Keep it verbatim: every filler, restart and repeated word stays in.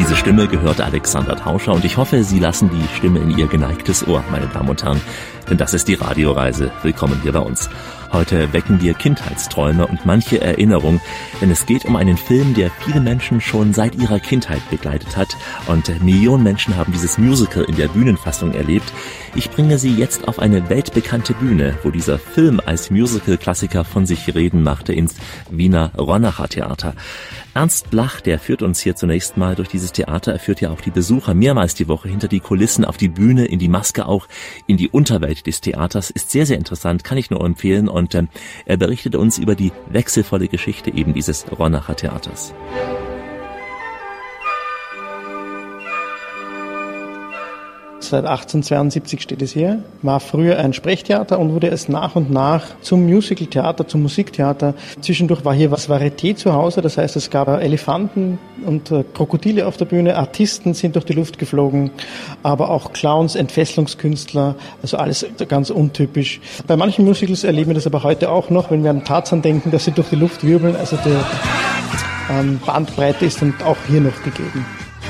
Diese Stimme gehört Alexander Tauscher und ich hoffe, Sie lassen die Stimme in Ihr geneigtes Ohr, meine Damen und Herren, denn das ist die Radioreise. Willkommen hier bei uns. Heute wecken wir Kindheitsträume und manche Erinnerung, denn es geht um einen Film, der viele Menschen schon seit ihrer Kindheit begleitet hat und Millionen Menschen haben dieses Musical in der Bühnenfassung erlebt. Ich bringe Sie jetzt auf eine weltbekannte Bühne, wo dieser Film als Musical-Klassiker von sich reden machte, ins Wiener Ronacher Theater. Ernst Blach, der führt uns hier zunächst mal durch dieses Theater. Er führt ja auch die Besucher mehrmals die Woche hinter die Kulissen, auf die Bühne, in die Maske auch, in die Unterwelt des Theaters. Ist sehr, sehr interessant, kann ich nur empfehlen. Und äh, er berichtet uns über die wechselvolle Geschichte eben dieses Ronacher Theaters. Seit achtzehnhundertzweiundsiebzig steht es hier, war früher ein Sprechtheater und wurde es nach und nach zum Musicaltheater, zum Musiktheater. Zwischendurch war hier was Varieté zu Hause, das heißt, es gab Elefanten und Krokodile auf der Bühne, Artisten sind durch die Luft geflogen, aber auch Clowns, Entfesselungskünstler, also alles ganz untypisch. Bei manchen Musicals erleben wir das aber heute auch noch, wenn wir an Tarzan denken, dass sie durch die Luft wirbeln, also die ähm, Bandbreite ist dann auch hier noch gegeben.